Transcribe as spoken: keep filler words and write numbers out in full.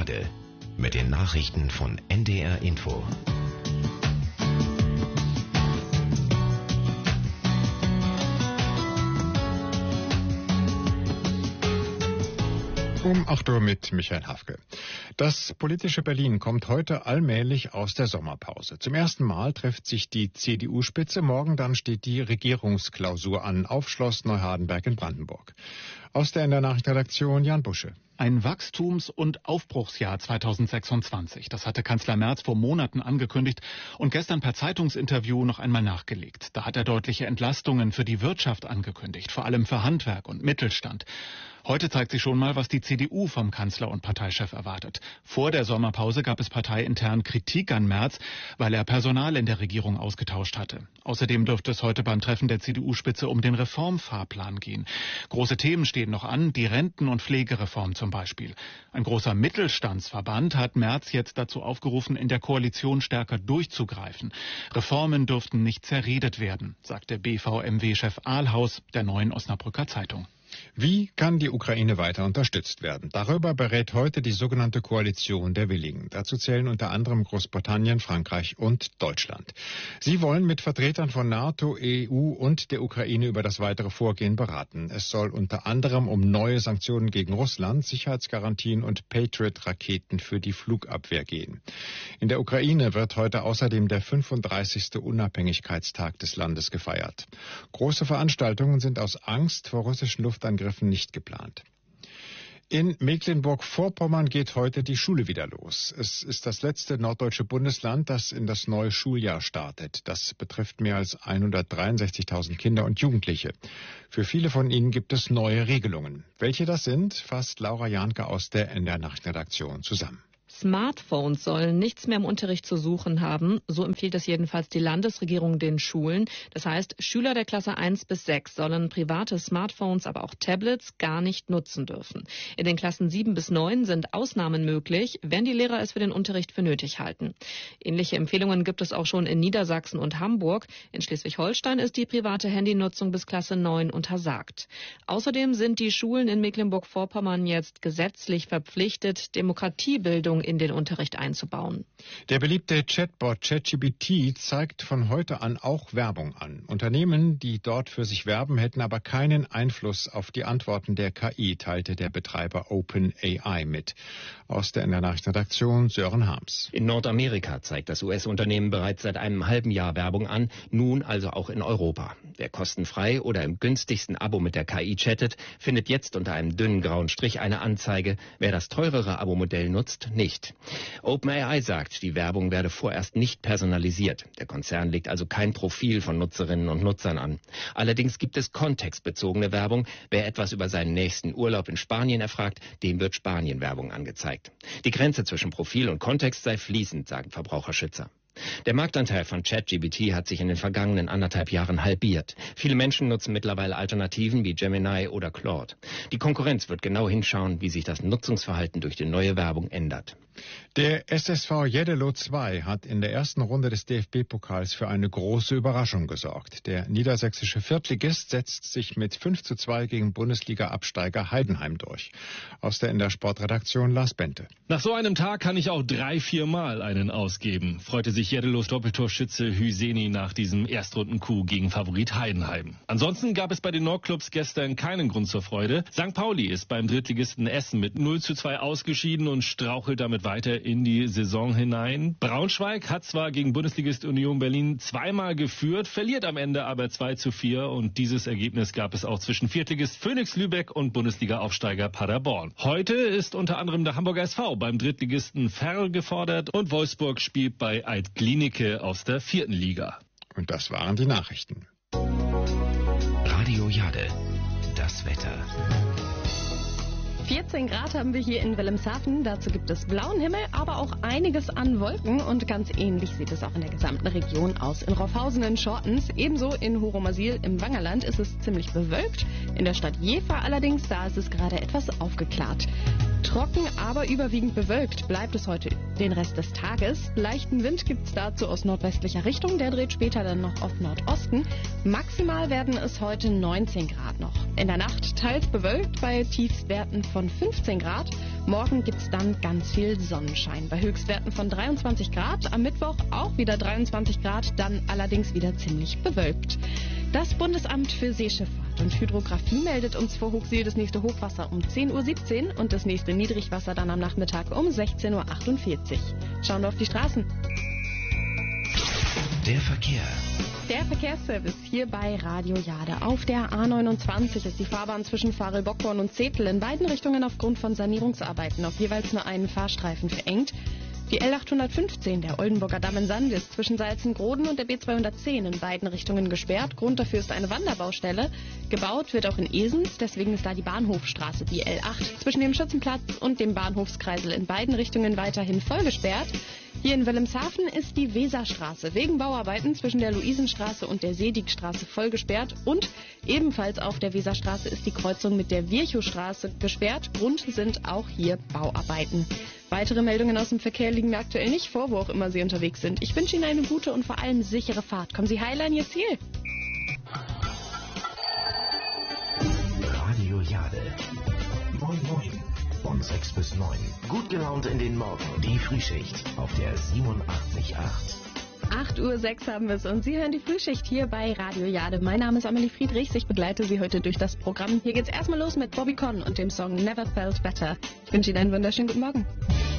Jade mit den Nachrichten von N D R Info. Um acht Uhr mit Michael Hafke. Das politische Berlin kommt heute allmählich aus der Sommerpause. Zum ersten Mal trifft sich die C D U-Spitze. Morgen dann steht die Regierungsklausur an auf Schloss Neuhardenberg in Brandenburg. Aus der N D R-Nachrichtenredaktion Jan Busche. Ein Wachstums- und Aufbruchsjahr zweitausendsechsundzwanzig. Das hatte Kanzler Merz vor Monaten angekündigt und gestern per Zeitungsinterview noch einmal nachgelegt. Da hat er deutliche Entlastungen für die Wirtschaft angekündigt, vor allem für Handwerk und Mittelstand. Heute zeigt sich schon mal, was die C D U vom Kanzler und Parteichef erwartet. Vor der Sommerpause gab es parteiintern Kritik an Merz, weil er Personal in der Regierung ausgetauscht hatte. Außerdem dürfte es heute beim Treffen der C D U-Spitze um den Reformfahrplan gehen. Große Themen stehen noch an, die Renten- und Pflegereform zum Beispiel. Ein großer Mittelstandsverband hat Merz jetzt dazu aufgerufen, in der Koalition stärker durchzugreifen. Reformen dürften nicht zerredet werden, sagt der B V M W-Chef Ahlhaus der Neuen Osnabrücker Zeitung. Wie kann die Ukraine weiter unterstützt werden? Darüber berät heute die sogenannte Koalition der Willigen. Dazu zählen unter anderem Großbritannien, Frankreich und Deutschland. Sie wollen mit Vertretern von NATO, E U und der Ukraine über das weitere Vorgehen beraten. Es soll unter anderem um neue Sanktionen gegen Russland, Sicherheitsgarantien und Patriot-Raketen für die Flugabwehr gehen. In der Ukraine wird heute außerdem der fünfunddreißigste Unabhängigkeitstag des Landes gefeiert. Große Veranstaltungen sind aus Angst vor russischen Luftangriffen Angriffen nicht geplant. In Mecklenburg-Vorpommern geht heute die Schule wieder los. Es ist das letzte norddeutsche Bundesland, das in das neue Schuljahr startet. Das betrifft mehr als hundertdreiundsechzigtausend Kinder und Jugendliche. Für viele von ihnen gibt es neue Regelungen. Welche das sind, fasst Laura Jahnke aus der N D R-Nachrichtenredaktion zusammen. Smartphones sollen nichts mehr im Unterricht zu suchen haben. So empfiehlt es jedenfalls die Landesregierung den Schulen. Das heißt, Schüler der Klasse eins bis sechs sollen private Smartphones, aber auch Tablets gar nicht nutzen dürfen. In den Klassen sieben bis neun sind Ausnahmen möglich, wenn die Lehrer es für den Unterricht für nötig halten. Ähnliche Empfehlungen gibt es auch schon in Niedersachsen und Hamburg. In Schleswig-Holstein ist die private Handynutzung bis Klasse neun untersagt. Außerdem sind die Schulen in Mecklenburg-Vorpommern jetzt gesetzlich verpflichtet, Demokratiebildung in den Unterricht einzubauen. Der beliebte Chatbot ChatGPT zeigt von heute an auch Werbung an. Unternehmen, die dort für sich werben, hätten aber keinen Einfluss auf die Antworten der K I, teilte der Betreiber OpenAI mit. Aus der N D R-Nachrichtenredaktion Sören Harms. In Nordamerika zeigt das U S-Unternehmen bereits seit einem halben Jahr Werbung an, nun also auch in Europa. Wer kostenfrei oder im günstigsten Abo mit der K I chattet, findet jetzt unter einem dünnen grauen Strich eine Anzeige. Wer das teurere Abo-Modell nutzt, nicht. OpenAI sagt, die Werbung werde vorerst nicht personalisiert. Der Konzern legt also kein Profil von Nutzerinnen und Nutzern an. Allerdings gibt es kontextbezogene Werbung. Wer etwas über seinen nächsten Urlaub in Spanien erfragt, dem wird Spanien-Werbung angezeigt. Die Grenze zwischen Profil und Kontext sei fließend, sagen Verbraucherschützer. Der Marktanteil von ChatGPT hat sich in den vergangenen anderthalb Jahren halbiert. Viele Menschen nutzen mittlerweile Alternativen wie Gemini oder Claude. Die Konkurrenz wird genau hinschauen, wie sich das Nutzungsverhalten durch die neue Werbung ändert. Der S S V Jeddelo zwei hat in der ersten Runde des D F B-Pokals für eine große Überraschung gesorgt. Der niedersächsische Viertligist setzt sich mit fünf zu zwei gegen Bundesliga-Absteiger Heidenheim durch. Aus der N D R-Sportredaktion Lars Bente. Nach so einem Tag kann ich auch drei, vier Mal einen ausgeben, freute sich Jeddelos Doppeltorschütze Hüseni nach diesem Erstrunden-Coup gegen Favorit Heidenheim. Ansonsten gab es bei den Nordclubs gestern keinen Grund zur Freude. Sankt Pauli ist beim Drittligisten Essen mit null zu zwei ausgeschieden und strauchelt damit weiter in die Saison hinein. Braunschweig hat zwar gegen Bundesligist Union Berlin zweimal geführt, verliert am Ende aber zwei zu vier und dieses Ergebnis gab es auch zwischen Viertligist Phoenix Lübeck und Bundesliga-Aufsteiger Paderborn. Heute ist unter anderem der Hamburger S V beim Drittligisten Ferl gefordert und Wolfsburg spielt bei Alt-Glienicke aus der vierten Liga. Und das waren die Nachrichten. Radio Jade, das Wetter. vierzehn Grad haben wir hier in Wilhelmshaven. Dazu gibt es blauen Himmel, aber auch einiges an Wolken. Und ganz ähnlich sieht es auch in der gesamten Region aus. In Roffhausen in Schortens, ebenso in Horumasil im Wangerland ist es ziemlich bewölkt. In der Stadt Jever allerdings, da ist es gerade etwas aufgeklärt. Trocken, aber überwiegend bewölkt bleibt es heute den Rest des Tages. Leichten Wind gibt es dazu aus nordwestlicher Richtung, der dreht später dann noch auf Nordosten. Maximal werden es heute neunzehn Grad noch. In der Nacht teils bewölkt bei Tiefstwerten von fünfzehn Grad. Morgen gibt es dann ganz viel Sonnenschein bei Höchstwerten von dreiundzwanzig Grad. Am Mittwoch auch wieder dreiundzwanzig Grad, dann allerdings wieder ziemlich bewölkt. Das Bundesamt für Seeschifffahrt und Hydrographie meldet uns vor Hochsee das nächste Hochwasser um zehn Uhr siebzehn und das nächste Niedrigwasser dann am Nachmittag um sechzehn Uhr achtundvierzig. Schauen wir auf die Straßen. Der Verkehr. Der Verkehrsservice hier bei Radio Jade. Auf der A neunundzwanzig ist die Fahrbahn zwischen Farel-Bockborn und Zetel in beiden Richtungen aufgrund von Sanierungsarbeiten auf jeweils nur einen Fahrstreifen verengt. Die L achthundertfünfzehn, der Oldenburger Damm in Sand, ist zwischen Salzen-Groden und der B zweihundertzehn in beiden Richtungen gesperrt. Grund dafür ist eine Wanderbaustelle. Gebaut wird auch in Esens, deswegen ist da die Bahnhofstraße, die L acht, zwischen dem Schützenplatz und dem Bahnhofskreisel in beiden Richtungen weiterhin voll gesperrt. Hier in Wilhelmshaven ist die Weserstraße wegen Bauarbeiten zwischen der Luisenstraße und der Seedigstraße voll gesperrt. Und ebenfalls auf der Weserstraße ist die Kreuzung mit der Virchowstraße gesperrt. Grund sind auch hier Bauarbeiten. Weitere Meldungen aus dem Verkehr liegen mir aktuell nicht vor, wo auch immer Sie unterwegs sind. Ich wünsche Ihnen eine gute und vor allem sichere Fahrt. Kommen Sie heil an Ihr Ziel. Radio Jade. Moin Moin. Von sechs bis neun. Gut gelaunt in den Morgen. Die Frühschicht auf der siebenundachtzig Komma acht. acht Uhr sechs haben wir es und Sie hören die Frühschicht hier bei Radio Jade. Mein Name ist Amelie Friedrichs, ich begleite Sie heute durch das Programm. Hier geht's erstmal los mit Bobby Conn und dem Song Never Felt Better. Ich wünsche Ihnen einen wunderschönen guten Morgen.